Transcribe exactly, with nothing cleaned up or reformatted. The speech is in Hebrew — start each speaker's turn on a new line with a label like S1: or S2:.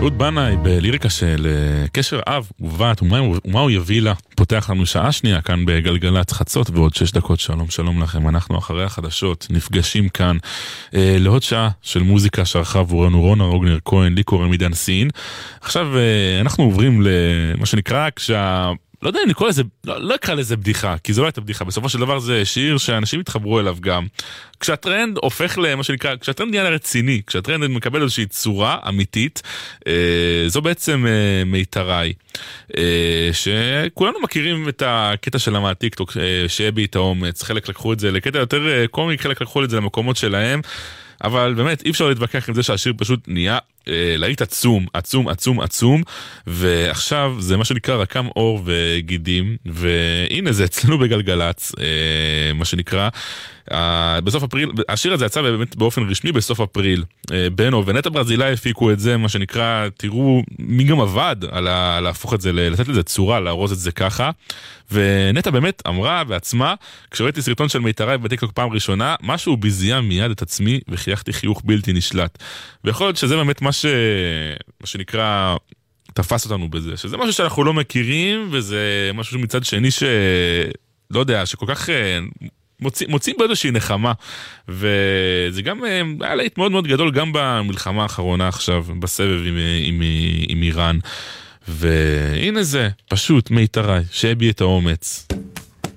S1: אהוד בנאי בליריקה של קשר אב ובת ומה הוא יביא לה, פותח לנו שעה שנייה כאן בגלגלת חצות ועוד שש דקות. שלום שלום לכם, אנחנו אחרי החדשות נפגשים כאן אה, לעוד שעה של מוזיקה שערכה עבורנו רונה רוגנר כהן, לי קוראים עידן סין. עכשיו אה, אנחנו עוברים למה שנקרא כשה... לא יודע אם נקרא לזה, לא, לא אקרא לזה בדיחה, כי זו לא הייתה בדיחה, בסופו של דבר זה שיר שאנשים התחברו אליו גם. כשהטרנד הופך למה שנקרא, כשהטרנד נהיה לרציני, כשהטרנד מקבל איזושהי צורה אמיתית, אה, זו בעצם אה, מיתרי, אה, שכולנו מכירים את הקטע של המעטיקטוק, אה, שאבי את האומץ, חלק לקחו את זה לקטע יותר אה, קומי, חלק לקחו את זה למקומות שלהם, אבל באמת אי אפשר להתווכח עם זה שהשיר פשוט נהיה אה, להיט עצום, עצום, עצום, עצום, ועכשיו זה מה שנקרא רקם אור וגידים, והנה זה אצלנו בגלגלץ, אה, מה שנקרא, אה, בסוף אפריל, השיר הזה יצא באמת באופן רשמי בסוף אפריל, אה, בנו ונטע ברזילי הפיקו את זה, מה שנקרא, תראו מי גם עבד על ה, להפוך את זה, לתת לזה צורה, להרוז את זה ככה, ונטע באמת אמרה בעצמה, כשראיתי סרטון של מיתרי בטיקטוק פעם ראשונה, משהו ביזייה מיד את עצמי וחייכתי חיוך בלתי נשלט. ויכול להיות שזה באמת מה ש... מה שנקרא תפס אותנו בזה, שזה משהו שאנחנו לא מכירים, וזה משהו מצד שני ש... לא יודע, שכל כך מוצאים, מוצאים באיזושהי נחמה, וזה גם היה להיט מאוד מאוד גדול גם במלחמה האחרונה עכשיו, בסבב עם, עם, עם איראן, והנה זה, פשוט מיתרי, שהביע את האומץ.